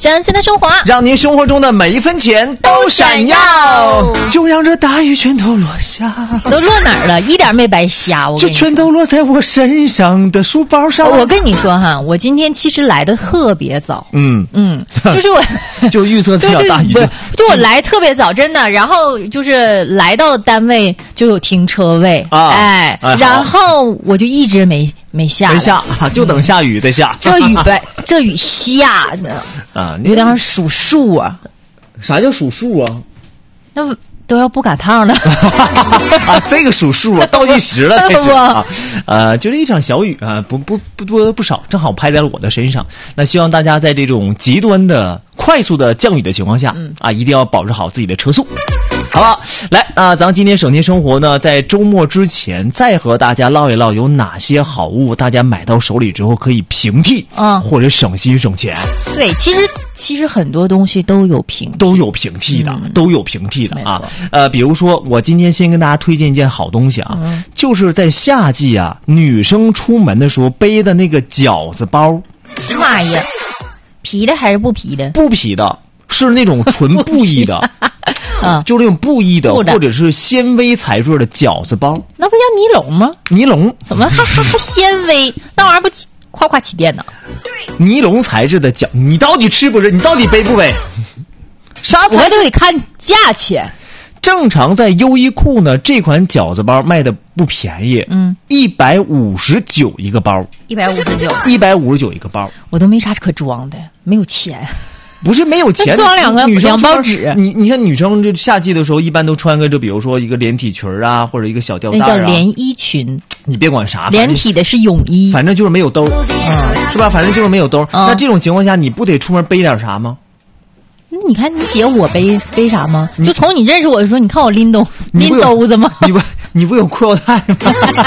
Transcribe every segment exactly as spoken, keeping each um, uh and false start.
咱现在生活， 让您生活中的每一分钱都闪耀，就让这大雨全都落下。 都落哪儿了？一点没白瞎，我跟你说， 这全都落在我身上的书包上。 我跟你说哈，我今天其实来的特别早， 嗯嗯，就是我就预测这场大雨， 就就我来特别早，真的。然后就是来到单位就有停车位， 啊、 哎， 哎然后我就一直没没下， 没下，就等下雨再下。 这雨呗，这雨下的啊， 有点数数啊。 啥叫数数啊？ 那都要不赶趟了。 啊，这个数数啊，倒计时了，这是啊。呃，就是一场小雨啊，不不不多不少，正好拍在了我的身上。那希望大家在这种极端的、快速的降雨的情况下，嗯、啊，一定要保持好自己的车速。好吧，来啊，咱们今天省钱生活呢，在周末之前再和大家唠一唠，有哪些好物大家买到手里之后可以平替， 嗯， 或者省心省钱。 对，其实其实很多东西都有平替都有平替的，嗯、都有平替的啊。呃，比如说，我今天先跟大家推荐一件好东西啊，嗯、就是在夏季啊，女生出门的时候背的那个饺子包。 妈呀，皮的还是不皮的？ 不皮的，是那种纯布艺的。啊，就是那种布艺的，或者是纤维材质的饺子包， 那不叫尼龙吗？ 尼龙怎么还还还纤维？那玩意儿不夸夸起电呢？ 尼龙材质的饺，你到底吃不吃？你到底背不背？啥？ 我还得看价钱。 正常在优衣库呢，这款饺子包卖的不便宜，嗯，一百五十九一个包， 一百五十九， 一百五十九一个包， 我都没啥可装的，没有钱。 不是没有钱， 装两个两包纸。 你你看女生这夏季的时候，一般都穿个就比如说一个连体裙啊，或者一个小吊带啊。 那叫连衣裙。 你别管啥， 连体的是泳衣， 反正就是没有兜，嗯，是吧？反正就是没有兜。嗯、那这种情况下，你不得出门背点啥吗？ 你看你姐我背背啥吗？就从你认识我的时候，你看我拎兜拎兜子吗？ 你不你不有裤腰带吗？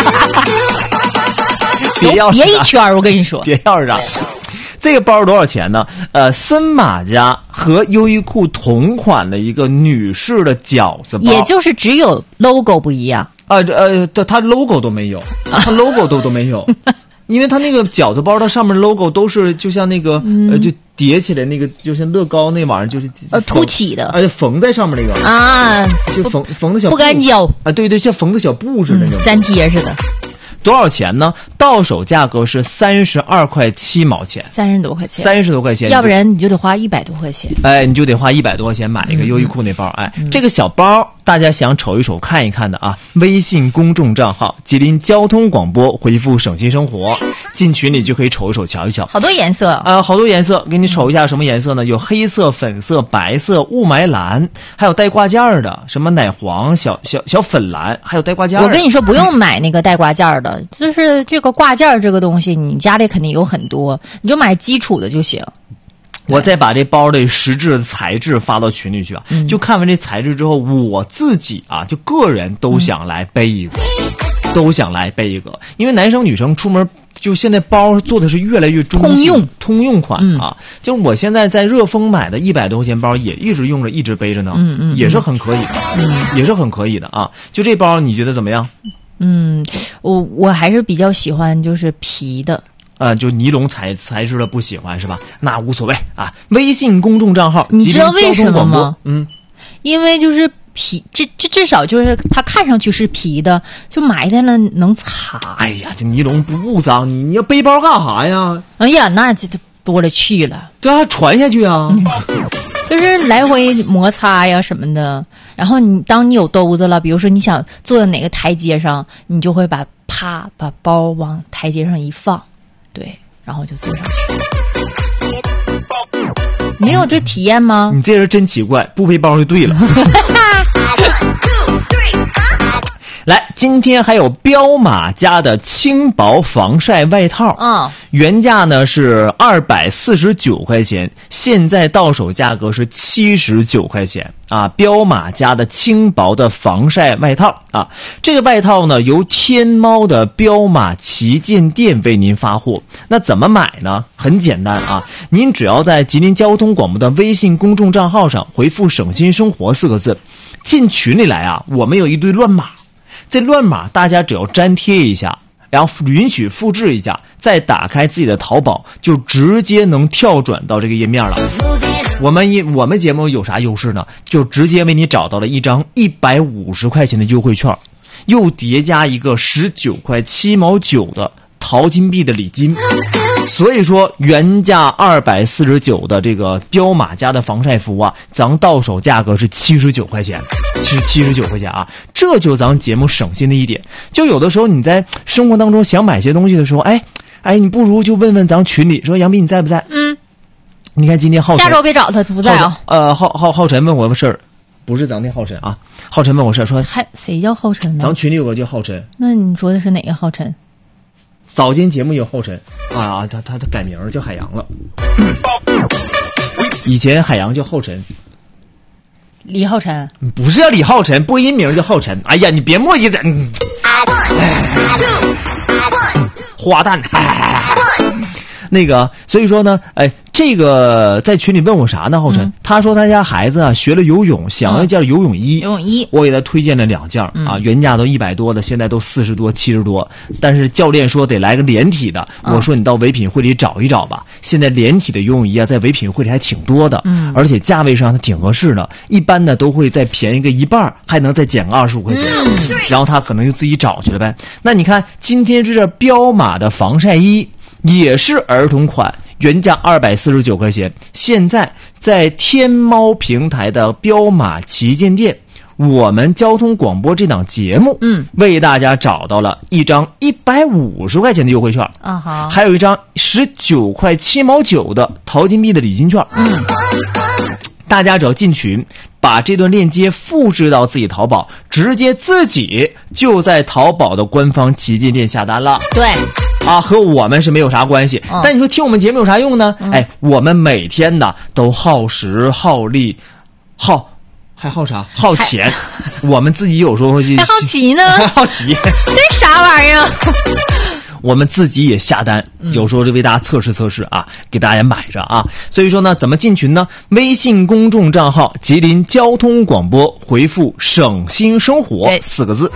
别要别一圈，我跟你说， 别要啥。这个包多少钱呢？呃，森马家和优衣库同款的一个女士的饺子包， 也就是只有 logo 不一样啊，呃，它 logo 都没有，它 logo 都都没有，因为它那个饺子包，它上面 logo 都是就像那个、嗯、呃，就叠起来那个，就像乐高那玩意儿，就是呃凸起的， 而且缝在上面那个啊， 就缝缝的小不干胶啊，对对，像缝的小布似的那种， 粘贴似的。 多少钱呢？到手价格是三十二块七毛钱， 三十多块钱， 三十多块钱， 要不然你就得花一百多块钱。 哎，你就得花一百多块钱买一个优衣库那包。嗯、哎、嗯，这个小包大家想瞅一瞅、看一看的啊，微信公众账号吉林交通广播，回复省心生活，进群里就可以瞅一瞅、瞧一瞧。 好多颜色啊、 呃，好多颜色，给你瞅一下什么颜色呢？有黑色、粉色、白色、雾霾蓝，还有带挂件的，什么奶黄、小小小粉蓝，还有带挂件。 我跟你说，不用买那个带挂件的，就是这个挂件这个东西，你家里肯定有很多，你就买基础的就行。 我再把这包的实质材质发到群里去啊、嗯，就看完这材质之后，我自己啊，就个人都想来背一个，嗯、都想来背一个，因为男生女生出门。就现在包做的是越来越中性通用通用款啊、嗯！就我现在在热风买的一百多块钱包也一直用着，一直背着呢， 嗯嗯， 也是很可以的，嗯，也是很可以的啊！就这包你觉得怎么样？ 嗯，我我还是比较喜欢就是皮的， 呃，就尼龙材材质的不喜欢是吧？那无所谓啊。微信公众账号， 你知道为什么吗？ 嗯， 因为就是。皮，这这至少就是它看上去是皮的，就埋汰了能擦。 哎呀，这尼龙不脏，你你要背包干啥呀？ 哎呀，那这多了去了。 对啊，传下去啊， 嗯、就是来回摩擦呀什么的。然后你当你有兜子了，比如说你想坐在哪个台阶上，你就会把啪把包往台阶上一放，对，然后就坐上去。没有这体验吗？ 你这人真奇怪，不背包就对了。来，今天还有彪马家的轻薄防晒外套， 嗯， 原价呢是二百四十九块钱，现在到手价格是七十九块钱啊。彪马家的轻薄的防晒外套啊，这个外套呢由天猫的彪马旗舰店为您发货。那怎么买呢？很简单啊，您只要在吉林交通广播的微信公众账号上回复省心生活四个字，进群里来啊，我们有一堆乱码，这乱码大家只要粘贴一下，然后允许复制一下，再打开自己的淘宝，就直接能跳转到这个页面了。 我们一我们节目有啥优势呢？就直接为你找到了一张一百五十块钱的优惠券，又叠加一个十九块七毛九的淘金币的礼金。所以说原价二百四十九的这个彪马家的防晒服啊，咱到手价格是七十九块钱，是七十九块钱啊，这就咱节目省心的一点。就有的时候你在生活当中想买些东西的时候，哎哎，你不如就问问咱群里说杨斌你在不在？ 嗯， 你看今天浩晨， 下周别找他，不在啊。 呃，浩浩浩晨问我个事儿，不是咱那浩晨啊，浩晨问我事儿说， 还谁叫浩晨呢？ 咱群里有个叫浩晨。 那你说的是哪个浩晨？ 早间节目有浩晨啊，他他他改名叫海洋了。以前海洋叫浩晨， 李浩晨不是叫李浩晨，播音名叫浩晨。哎呀，你别磨叽咱，花旦。那个，所以说呢，哎，这个在群里问我啥呢？浩晨、嗯，他说他家孩子啊学了游泳，想要一件游泳衣， 游泳衣， 我给他推荐了两件、嗯、啊，原价都一百多的，现在都四十多、七十多，但是教练说得来个连体的，嗯、我说你到唯品会里找一找吧，现在连体的游泳衣啊，在唯品会里还挺多的，嗯，而且价位上它挺合适的，一般呢都会再便宜个一半，还能再减个二十五块钱、嗯，然后他可能就自己找去了呗。那你看今天这件彪马的防晒衣。也是儿童款，原价二百四十九块钱，现在在天猫平台的彪马旗舰店，我们交通广播这档节目，嗯，为大家找到了一张一百五十块钱的优惠券，啊好，还有一张十九块七毛九的淘金币的礼金券，嗯，大家只要进群，把这段链接复制到自己淘宝，直接自己就在淘宝的官方旗舰店下单了。 对。 啊，和我们是没有啥关系、嗯、但你说听我们节目有啥用呢、嗯、哎，我们每天呢都耗时耗力耗还耗啥耗钱我们自己有时候还好奇呢还好奇这啥玩意儿我们自己也下单，有时候就为大家测试测试啊，给大家买着啊。所以说呢，怎么进群呢？微信公众账号吉林交通广播，回复省心生活四个字。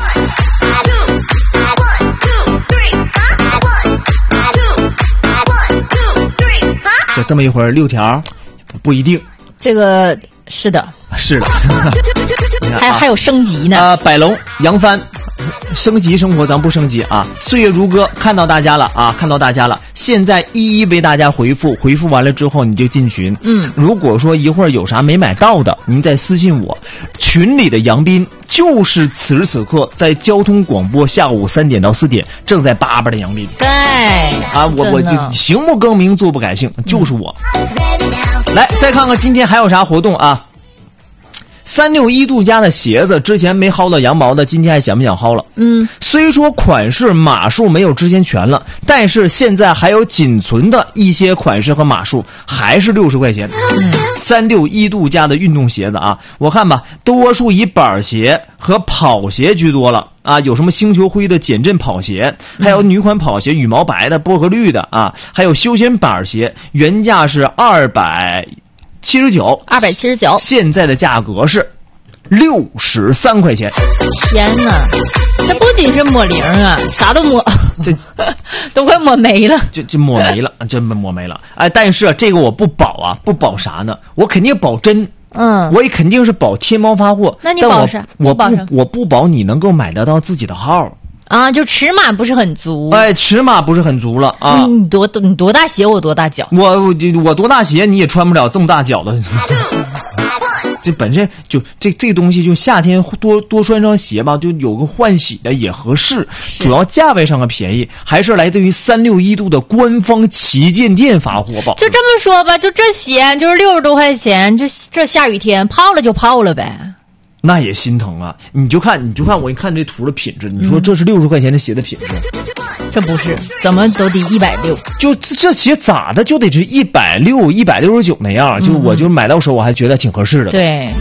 就这么一会儿六条不一定， 这个是的是的还还有升级呢啊、呃！百龙扬帆升级生活咱不升级啊！岁月如歌看到大家了啊，看到大家了，现在一一为大家回复，回复完了之后你就进群。嗯，如果说一会儿有啥没买到的，您再私信我。群里的杨斌就是此时此刻在交通广播下午三点到四点正在叭叭的杨斌。 对啊，我我就行不更名，坐不改姓，就是我。嗯、来，再看看今天还有啥活动啊？三六一度家的鞋子之前没薅到羊毛的，今天还想不想薅了？嗯，虽说款式码数没有之前全了，但是现在还有仅存的一些款式和码数，还是六十块钱。嗯，三六一度家的运动鞋子啊，我看吧，多数以板鞋和跑鞋居多了啊，有什么星球灰的减震跑鞋，还有女款跑鞋羽毛白的、薄荷绿的啊，还有休闲板鞋，原价是二百。七十九， 二百七十九， 现在的价格是六十三块钱。 天哪，这不仅是抹零啊，啥都抹， 这都快抹没了， 就就抹没了，真抹没了。哎，但是这个我不保啊，不保啥呢？我肯定保真，嗯，我也肯定是保天猫发货。 那你保啥？ 我不，我不保你能够买得到自己的号。 啊，就尺码不是很足， 哎，尺码不是很足了啊！ 你你多你多大鞋，我多大脚？ 我我我多大鞋你也穿不了这么大脚的。这本身就这这东西就夏天多多穿双鞋吧，就有个换洗的也合适。主要价位上的便宜，还是来自于三六一度的官方旗舰店发货吧。 就这么说吧，就这鞋就是六十多块钱，就这下雨天泡了就泡了呗。 那也心疼啊！你就看，你就看，我一看这图的品质，你说这是六十块钱的鞋的品质？ 嗯、这不是，怎么都得一百六。 就这这鞋咋的就得是一百六、一百六十九那样？就我就买到手，我还觉得挺合适的。 对。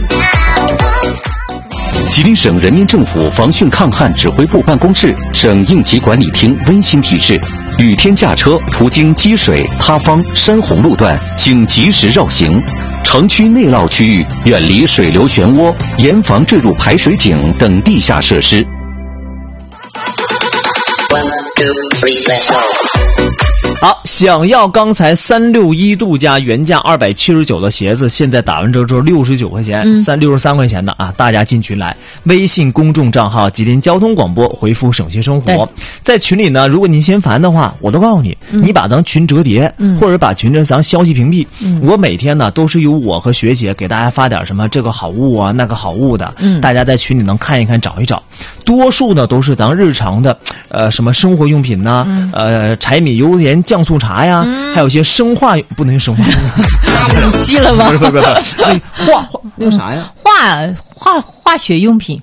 吉林省人民政府防汛抗旱指挥部办公室、省应急管理厅温馨提示：雨天驾车途经积水、塌方、山洪路段，请及时绕行。城区内涝区域远离水流漩涡，严防坠入排水井等地下设施。 好，想要刚才三六一度假原价二百七十九的鞋子，现在打完折之后六十九块钱， 嗯三六十三块钱的啊！大家进群来，微信公众账号吉林交通广播，回复省心生活，在群里呢，如果您嫌烦的话，我都告诉你， 嗯、 你把咱群折叠， 嗯、 或者把群这咱消息屏蔽。 嗯、 我每天呢都是由我和学姐给大家发点什么这个好物啊，那个好物的， 嗯、 大家在群里能看一看，找一找。多数呢都是咱日常的，呃，什么生活用品呐、 嗯， 呃，柴米油盐酱醋茶呀， 嗯、 还有一些生化不能生化， 你记了吗？ 不是不是不是，那化化那个啥呀？ 化化化学用品。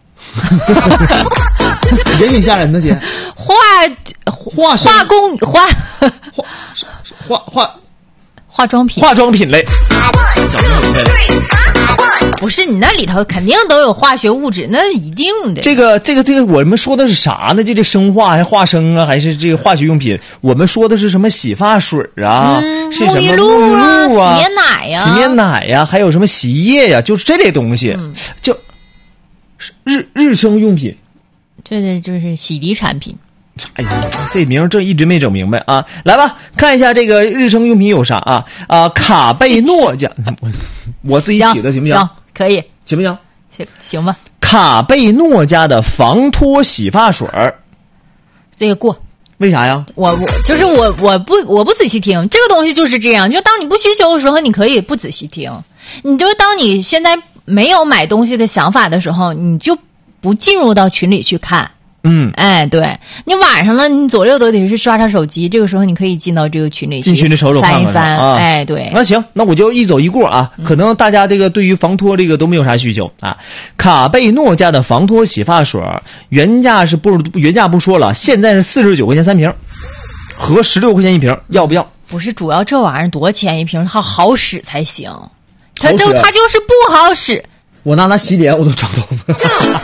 人挺吓人的姐。 化化化工化化化化化妆品化妆品类。整不明白了。 不是你那里头肯定都有化学物质，那一定的。 这个这个这个，我们说的是啥呢？这这生化还化生啊，还是这个化学用品？我们说的是什么洗发水啊？ 嗯、 是什么沐浴露啊？沐浴露啊？ 洗面奶呀、 洗面奶呀、啊，还有什么洗衣液呀、啊？就是这类东西， 嗯、 就日日生用品。 这这就是洗涤产品。 哎呀，这名这一直没整明白啊！来吧，看一下这个日生用品有啥啊？啊，卡贝诺家，我我自己起的行不行？ 行，可以， 行不行？ 行行吧。 卡贝诺家的防脱洗发水儿， 这个过。 为啥呀？ 我我就是我我不我不仔细听，这个东西就是这样。就当你不需求的时候，你可以不仔细听。你就当你现在没有买东西的想法的时候，你就不进入到群里去看。 嗯， 哎，对，你晚上了，你左右都得是刷刷手机，这个时候你可以进到这个群里去， 进群里瞅瞅看看翻一翻， 啊， 哎，对， 那行，那我就一走一过啊， 嗯、 可能大家这个对于防脱这个都没有啥需求啊。卡贝诺家的防脱洗发水原价是不原价不说了，现在是四十九块钱三瓶，合十六块钱一瓶，要不要？ 不是，主要这玩意儿多少钱一瓶，它好使才行，它就它就是不好使。 我拿它洗脸我都长头发。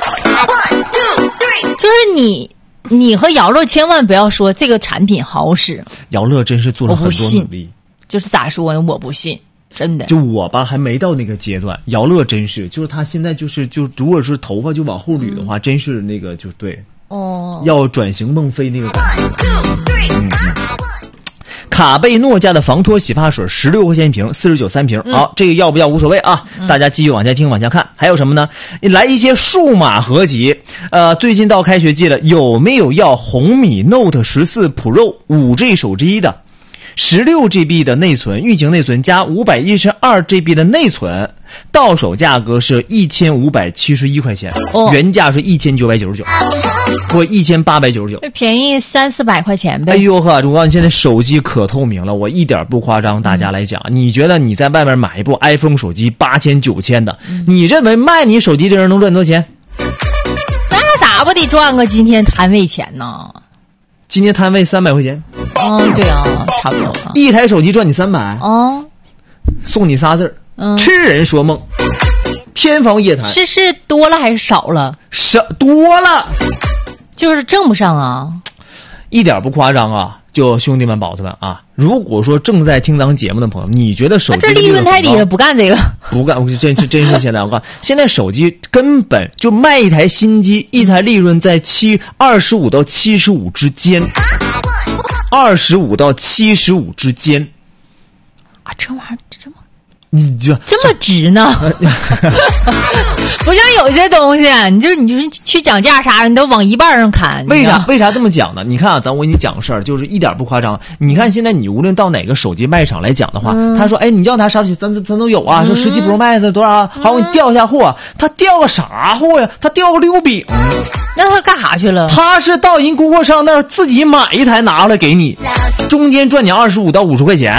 就是你，你和姚乐千万不要说这个产品好使。 姚乐真是做了很多努力。 就是咋说呢？我不信，真的。 就我吧，还没到那个阶段。姚乐真是，就是他现在就是就，如果是头发就往后捋的话，嗯、真是那个就对。 哦。 要转型孟非那个感觉。嗯嗯。卡贝诺家的防脱洗发水十六块钱一瓶，四十九三瓶。好，这个要不要无所谓啊， 嗯、 大家继续往下听往下看。还有什么呢？来一些数码合集。呃，最近到开学季了，有没有要红米 Note 十四 Pro 五 G 手机的？十六 G B 的内存，运行内存加五百一十二 G B 的内存，到手价格是一千五百七十一块钱， 哦、 原价是一千九百九十九，或一千八百九十九， 便宜三四百块钱呗。 哎呦呵，我告诉你，现在手机可透明了，我一点不夸张，大家来讲，嗯、你觉得你在外面买一部 iPhone 手机八千九千的，嗯、你认为卖你手机的人能赚多少钱？ 那咋不得赚个今天摊位钱呢？ 今天摊位三百块钱。 嗯，对啊，差不多。 一台手机赚你三百。 哦， 送你仨字儿， 嗯， 痴人说梦，天方夜谭。 是是多了还是少了？ 少多了， 就是挣不上啊。 一点不夸张啊！就兄弟们宝子们啊，如果说正在听咱们节目的朋友，你觉得手机这利润太低了，不干这个， 不干，真是真是现在我告诉你，现在手机根本就卖一台新机，一台利润在七二十五到七十五之间，二十五到七十五之间啊，这玩意儿这么。 你就这么直呢？不像有些东西，你就你就是去讲价啥的，你都往一半上砍。 为啥？为啥这么讲呢？你看啊，咱我给你讲个事儿，就是一点不夸张。你看现在你无论到哪个手机卖场来讲的话，嗯、他说：“哎，你要拿啥手机？咱咱都有啊。嗯”说十七 Pro Max 多少啊？好，我给你调一下货。他调个啥货呀？他调个溜饼。 那他干啥去了？ 他是到人供货商那儿自己买一台拿回来给你，中间赚你二十五到五十块钱。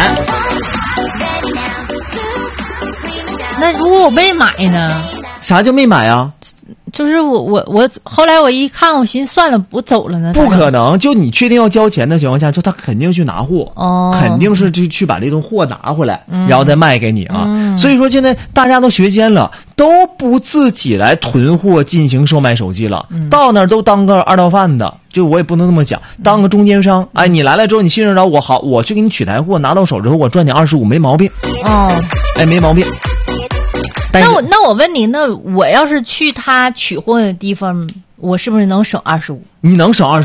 那如果我没买呢？ 啥叫没买啊？ 就是我我我后来我一看，我寻思算了，我走了呢。 不可能，就你确定要交钱的情况下，就他肯定去拿货， 哦， 肯定是去去把这顿货拿回来， 嗯、 然后再卖给你啊。 嗯、 所以说现在大家都学尖了，都不自己来囤货进行售卖手机了， 嗯、 到那儿都当个二道贩子。就我也不能这么讲，当个中间商。哎，你来了之后，你信任着我，好，我去给你取台货，拿到手之后，我赚你二十五，没毛病。 哦， 哎，没毛病。 那我那我问你，那我要是去他取货的地方，我是不是能省二十五？ 你能省二十五，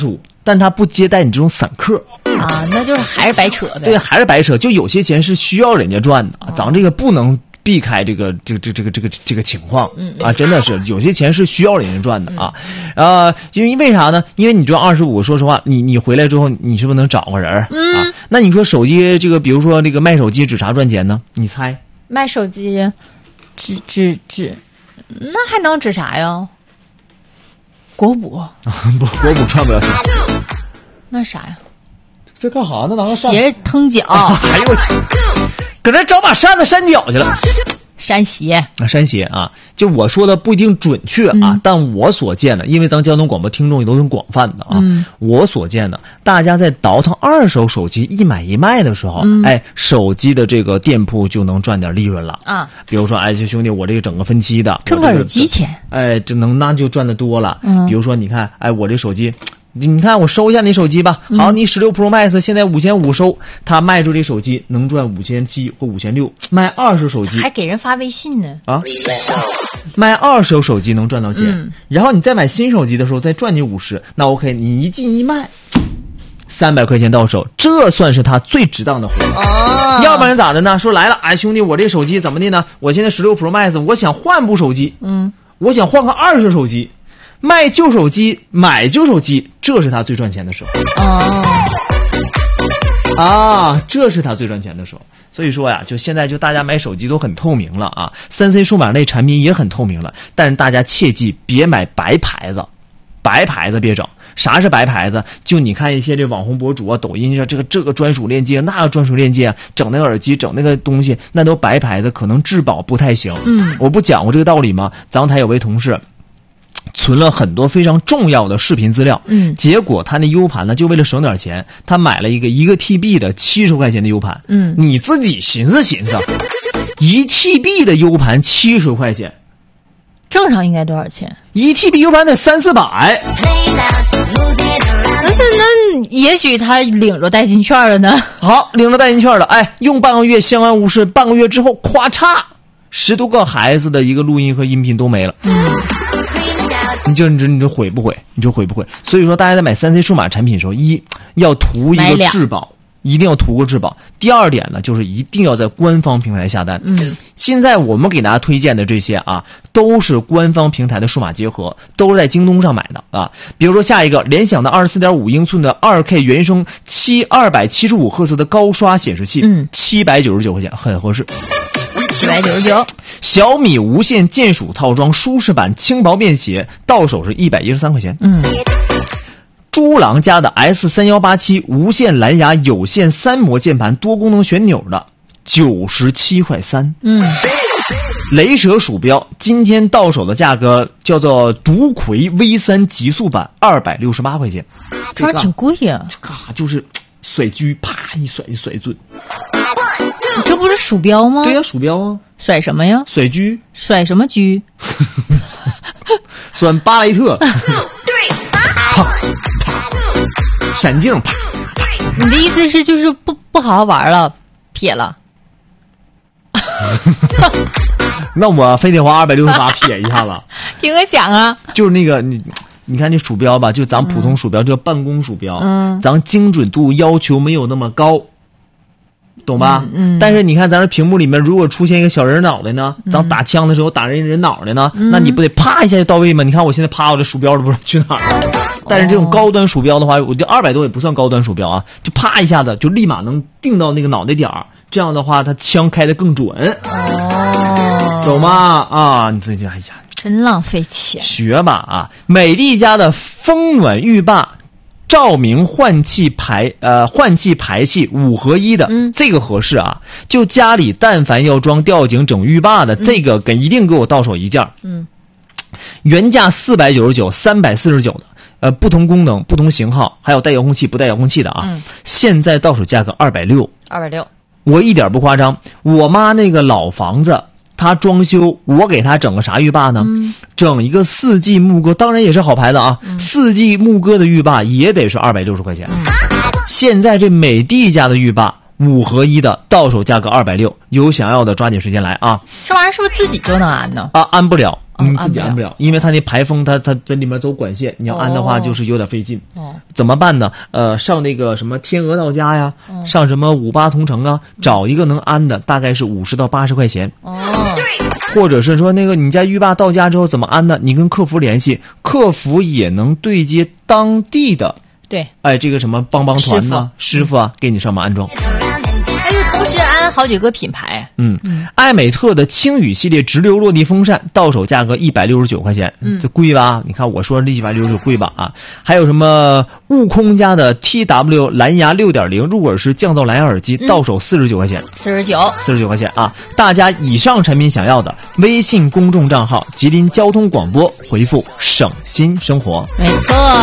但它不接待你这种散客啊，那就是还是白扯呗。 对，还是白扯。就有些钱是需要人家赚的，咱这个不能避开这个这个这个这个这个这个情况啊，真的是有些钱是需要人家赚的啊。呃，因为为啥呢？因为你赚二十五，说实话，你你回来之后，你是不是能找个人啊？ 嗯， 那你说手机这个，比如说这个卖手机指啥赚钱呢？你猜？ 卖手机，指指指，那还能指啥呀？国补不，国补赚不了钱。 那啥呀？ 这干啥呢？拿个鞋腾脚。 哎呦我去！搁这找把扇子扇脚去了。 扇鞋啊，扇鞋啊，就我说的不一定准确啊，嗯、但我所见的，因为咱交通广播听众也都很广泛的啊，嗯、我所见的，大家在倒腾二手手机一买一卖的时候，嗯、哎，手机的这个店铺就能赚点利润了啊。比如说，哎，兄弟，我这个整个分期的， 挣个耳机钱， 哎，这能那就赚的多了。嗯，比如说，你看，哎，我这手机。你看我收一下你手机吧，好，你十六 Pro Max 现在五千五收，他卖出这手机能赚五千七或五千六，卖二手手机还给人发微信呢啊，卖二手手机能赚到钱，嗯、然后你再买新手机的时候再赚你五十，那 OK， 你一进一卖，三百块钱到手，这算是他最值当的活。哦，要不然咋的呢？说来了，哎兄弟，我这手机怎么的呢？我现在十六 Pro Max， 我想换部手机，嗯，我想换个二手手机。卖旧手机，买旧手机，这是他最赚钱的时候。哦，啊，这是他最赚钱的时候。所以说呀，就现在就大家买手机都很透明了啊，三 C 数码类产品也很透明了，但是大家切记别买白牌子，白牌子别整。啥是白牌子？就你看一些这网红博主啊，抖音上这个这个专属链接，那个专属链接，整那个耳机，整那个东西，那都白牌子，可能质保不太行。嗯，我不讲过这个道理吗？咱台有位同事。存了很多非常重要的视频资料，嗯，结果他那 U 盘呢，就为了省点钱，他买了一个一个 T B 的七十块钱的 U 盘，嗯，你自己寻思寻思，一 T B 的 U 盘七十块钱， 正常应该多少钱？ 一 T B U 盘得三四百， 那那也许他领着代金券了呢。 好，领着代金券了，哎，用半个月相安无事，半个月之后，咵嚓，十多个孩子的一个录音和音频都没了，嗯。你就你这你这毁不毁？你就毁不毁？所以说，大家在买三 C 数码产品的时候，一要图一个质保，一定要图个质保。第二点呢，就是一定要在官方平台下单。嗯，现在我们给大家推荐的这些啊，都是官方平台的数码结合，都是在京东上买的啊。比如说下一个，联想的 二十四点五英寸的 二 K 原生七二百七十五赫兹的高刷显示器，嗯，七百九十九块钱，很合适。 七百九十九。 小米无线键鼠套装舒适版轻薄便携，到手是一百一十三块钱。嗯。猪狼家的 S 三一八七 无线蓝牙有线三模键盘多功能旋钮的九十七块三。嗯。雷蛇鼠标今天到手的价格叫做独魁 V 三 极速版二百六十八块钱。 这玩意儿挺贵呀。 这嘎就是甩狙啪一甩一甩准。 这不是鼠标吗？ 对呀、啊，鼠标啊。 甩什么呀？ 甩狙。 甩什么狙？ 甩巴雷特。啪闪镜啪。 你的意思是就是不不好好玩了，撇了？ 那我非得花二百六十八撇一下子。 听个响啊！ 就是那个你。你看这鼠标吧，就咱普通鼠标，嗯、叫办公鼠标，嗯，咱精准度要求没有那么高，懂吧？嗯。嗯但是你看咱这屏幕里面，如果出现一个小人脑袋呢，嗯、咱打枪的时候打人人脑袋呢，嗯、那你不得啪一下就到位吗？你看我现在啪，我这鼠标都不知道去哪儿了。但是这种高端鼠标的话，我这二百多也不算高端鼠标啊，就啪一下子就立马能定到那个脑袋点儿，这样的话它枪开得更准。哦。懂吗？啊，你自己哎呀。 真浪费钱， 学吧啊！美的家的风暖浴霸，照明换气排呃换气排气五合一的，嗯，这个合适啊！就家里但凡要装吊颈整浴霸的，嗯、这个给一定给我到手一件，嗯，原价四百九十九，三百四十九的，呃，不同功能、不同型号，还有带遥控器不带遥控器的啊，嗯，现在到手价格二百六， 二百六， 我一点不夸张，我妈那个老房子。他装修，我给他整个啥浴霸呢？嗯、整一个四季牧歌，当然也是好牌子啊。嗯、四季牧歌的浴霸也得是二百六十块钱。嗯、现在这美的家的浴霸五合一的到手价格二百六，有想要的抓紧时间来啊！ 这玩意儿是不是自己就能安呢？ 啊，安不了， 嗯，自己安不了，因为它那排风它它在里面走管线，你要安的话就是有点费劲。 哦， 怎么办呢？呃，上那个什么天鹅到家呀， 嗯、 上什么五八同城啊，找一个能安的，大概是五十到八十块钱。 哦， 或者是说那个你家浴霸到家之后怎么安呢？你跟客服联系，客服也能对接当地的。 对， 哎，这个什么帮帮团呢，师傅啊，给你上门安装。 还有同时安好几个品牌。 嗯嗯，艾美特的轻羽系列直流落地风扇到手价格一百六十九块钱， 嗯，这贵吧？你看我说这一百六十九贵吧啊？还有什么悟空家的 T W 蓝牙 六点零 入耳式降噪蓝牙耳机，到手四十九块钱， 四十九， 四十九块钱啊！大家以上产品想要的，微信公众账号吉林交通广播回复省心生活， 没错。